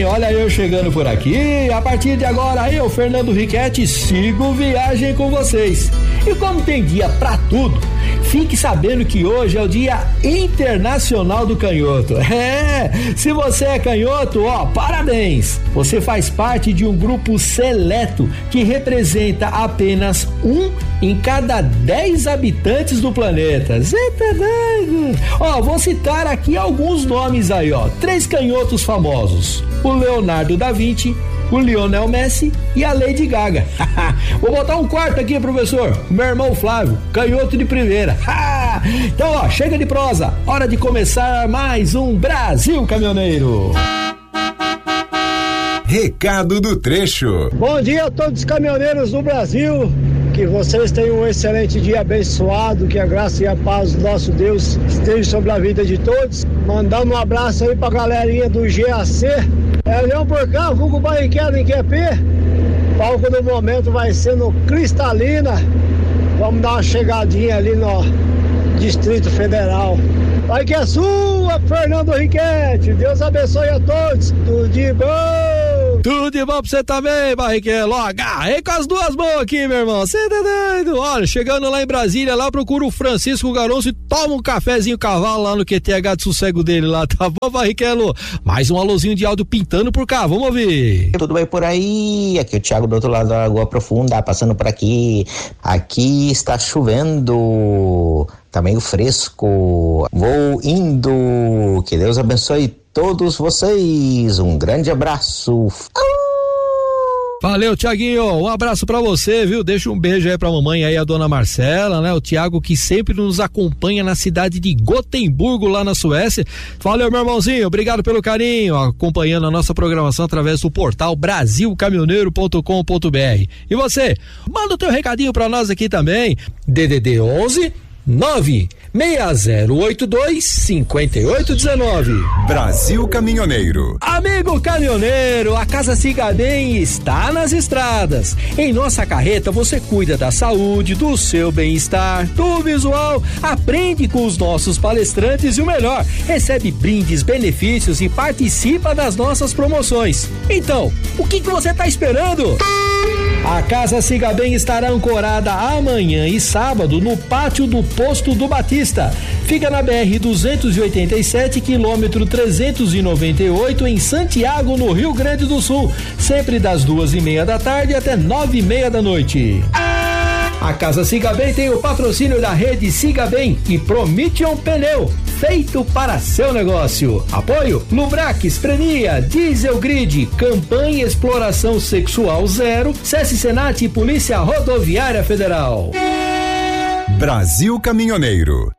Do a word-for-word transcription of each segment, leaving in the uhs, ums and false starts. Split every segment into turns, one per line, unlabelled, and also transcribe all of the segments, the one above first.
olha eu chegando por aqui. A partir de agora eu, Fernando Riquetti, sigo viagem com vocês. E como tem dia pra tudo, fique sabendo que hoje é o Dia Internacional do Canhoto. É, se você é canhoto, ó, parabéns! Você faz parte de um grupo seleto que representa apenas um em cada dez habitantes do planeta. Zé tá doido! Ó, vou citar aqui alguns nomes aí, ó. Três canhotos famosos: o Leonardo da Vinci, o Lionel Messi e a Lady Gaga. Vou botar um quarto aqui, professor. Meu irmão Flávio, canhoto de primeira. Então, ó, chega de prosa. Hora de começar mais um Brasil Caminhoneiro.
Recado do trecho.
Bom dia a todos os caminhoneiros do Brasil. Que vocês tenham um excelente dia abençoado, que a graça e a paz do nosso Deus estejam sobre a vida de todos. Mandando um abraço aí pra galerinha do G A C. É Leão Porcão, Vulgo Barrichello em Q P. Palco do momento vai ser no Cristalina. Vamos dar uma chegadinha ali no Distrito Federal. Vai que é sua, Fernando Riquetti. Deus abençoe a todos. Tudo de bom.
Tudo de bom pra você também, Barrichello. Agarrei com as duas mãos aqui, meu irmão. Você tá doido? Olha, chegando lá em Brasília, lá procura o Francisco Garonço e toma um cafezinho cavalo lá no Q T H de sossego dele lá, tá bom, Barrichello? Mais um alôzinho de áudio pintando por cá, vamos ouvir.
Tudo bem por aí? Aqui é o Thiago do outro lado da Lagoa Profunda, passando por aqui. Aqui está chovendo, tá meio fresco. Vou indo. Que Deus abençoe todos vocês. Um grande abraço.
Valeu, Tiaguinho, um abraço pra você, viu? Deixa um beijo aí pra mamãe aí, a dona Marcela, né? O Tiago que sempre nos acompanha na cidade de Gotemburgo, lá na Suécia. Valeu, meu irmãozinho, obrigado pelo carinho, acompanhando a nossa programação através do portal brasil caminhoneiro ponto com ponto b r. E você, manda o teu recadinho pra nós aqui também, D D D onze nove seis zero oito dois cinco oito um nove.
Brasil Caminhoneiro.
Amigo caminhoneiro, a Casa Siga Bem está nas estradas. Em nossa carreta você cuida da saúde, do seu bem-estar, do visual, aprende com os nossos palestrantes e o melhor, recebe brindes, benefícios e participa das nossas promoções. Então, o que que você está esperando? A Casa Siga Bem estará ancorada amanhã e sábado no pátio do Posto do Batista. Fica na B R duzentos e oitenta e sete, quilômetro trezentos e noventa e oito, em Santiago, no Rio Grande do Sul. Sempre das duas e meia da tarde até nove e meia da noite. A Casa Siga Bem tem o patrocínio da rede Siga Bem e Promission Pneu, feito para seu negócio. Apoio Lubrax, Premia, Diesel Grid, Campanha Exploração Sexual Zero, SESC Senat e Polícia Rodoviária Federal.
Brasil Caminhoneiro.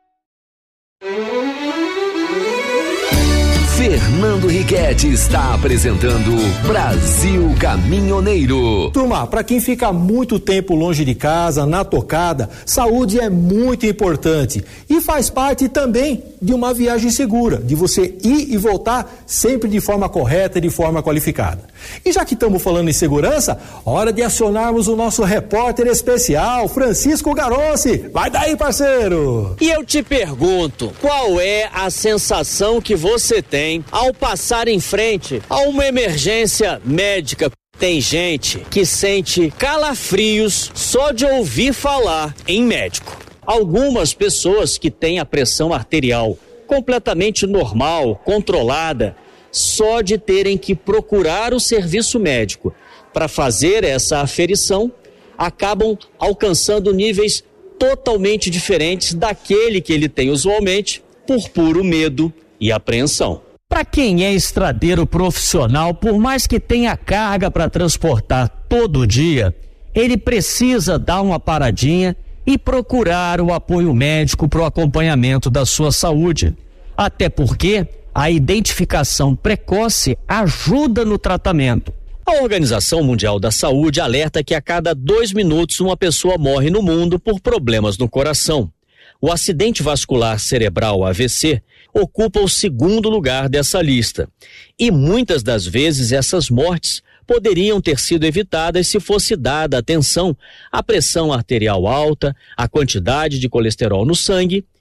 Fernando Riquetti está apresentando Brasil Caminhoneiro.
Turma, para quem fica muito tempo longe de casa, na tocada, saúde é muito importante e faz parte também de uma viagem segura, de você ir e voltar sempre de forma correta e de forma qualificada. E já que estamos falando em segurança, hora de acionarmos o nosso repórter especial, Francisco Garonci. Vai daí, parceiro!
E eu te pergunto, qual é a sensação que você tem ao passar em frente a uma emergência médica? Tem gente que sente calafrios só de ouvir falar em médico. Algumas pessoas que têm a pressão arterial completamente normal, controlada, só de terem que procurar o serviço médico para fazer essa aferição, acabam alcançando níveis totalmente diferentes daquele que ele tem usualmente, por puro medo e apreensão. Para quem é estradeiro profissional, por mais que tenha carga para transportar todo dia, ele precisa dar uma paradinha e procurar o apoio médico para o acompanhamento da sua saúde. Até porque a identificação precoce ajuda no tratamento. A Organização Mundial da Saúde alerta que a cada dois minutos uma pessoa morre no mundo por problemas no coração. O acidente vascular cerebral, A V C, ocupa o segundo lugar dessa lista. E muitas das vezes essas mortes poderiam ter sido evitadas se fosse dada atenção à pressão arterial alta, à quantidade de colesterol no sangue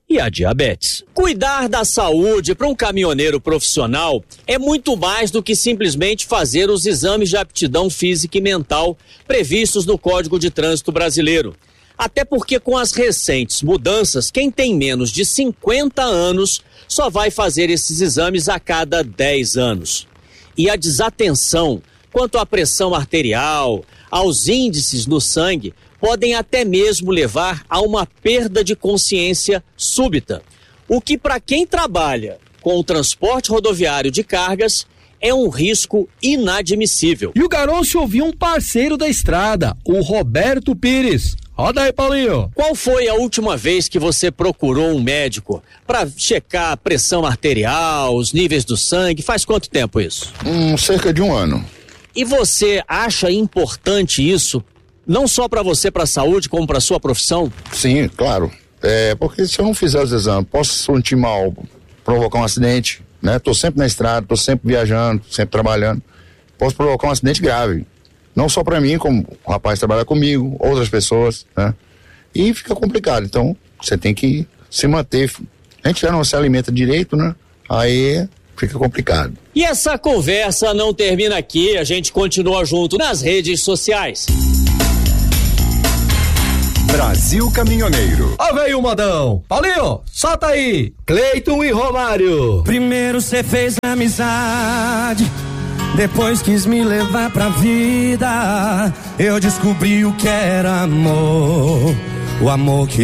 e a diabetes. Cuidar da saúde para um caminhoneiro profissional é muito mais do que simplesmente fazer os exames de aptidão física e mental previstos no Código de Trânsito Brasileiro. Até porque com as recentes mudanças, quem tem menos de cinquenta anos só vai fazer esses exames a cada dez anos. E a desatenção quanto à pressão arterial, aos índices no sangue, podem até mesmo levar a uma perda de consciência súbita, o que para quem trabalha com o transporte rodoviário de cargas é um risco inadmissível.
E o Garoncio ouviu um parceiro da estrada, o Roberto Pires. Roda aí, Paulinho.
Qual foi a última vez que você procurou um médico para checar a pressão arterial, os níveis do sangue? Faz quanto tempo isso?
Hum, cerca de um ano.
E você acha importante isso? Não só para você, para a saúde, como para a sua profissão?
Sim, claro. É, porque se eu não fizer os exames, posso sentir mal, provocar um acidente, né? Tô sempre na estrada, tô sempre viajando, sempre trabalhando. Posso provocar um acidente grave. Não só para mim, como o rapaz trabalha comigo, outras pessoas, né? E fica complicado. Então, você tem que se manter. A gente já não se alimenta direito, né? Aí fica complicado.
E essa conversa não termina aqui, a gente continua junto nas redes sociais.
Brasil Caminhoneiro.
Ó, veio o modão. Paulinho, solta aí. Cleiton e Romário.
Primeiro cê fez amizade, depois quis me levar pra vida. Eu descobri o que era amor, o amor que